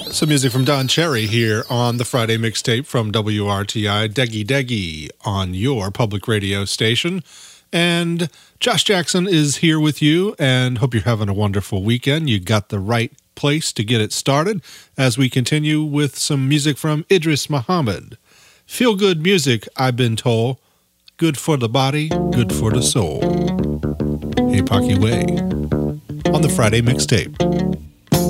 Some music from Don Cherry here on the Friday mixtape from WRTI, Deggy Deggy on your public radio station. And Josh Jackson is here with you, and hope you're having a wonderful weekend. You got the right place to get it started as we continue with some music from Idris Muhammad. Feel good music, I've been told. Good for the body, good for the soul. Hey, Pocky Way on the Friday mixtape.